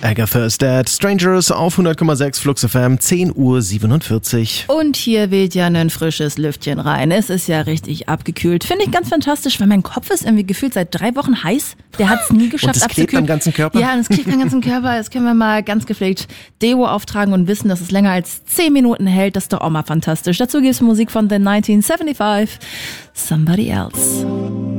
Agatha is Dead. Strangers auf 100,6 Flux FM, 10:47 Uhr. Und hier weht ja ein frisches Lüftchen rein. Es ist ja richtig abgekühlt. Finde ich ganz fantastisch, weil mein Kopf ist irgendwie gefühlt seit 3 Wochen heiß. Der hat es nie geschafft abzukühlen. Und es klebt am ganzen Körper? Ja, es klebt am ganzen Körper. Jetzt können wir mal ganz gepflegt Deo auftragen und wissen, dass es länger als 10 Minuten hält. Das ist doch auch mal fantastisch. Dazu gibt es Musik von The 1975, Somebody Else.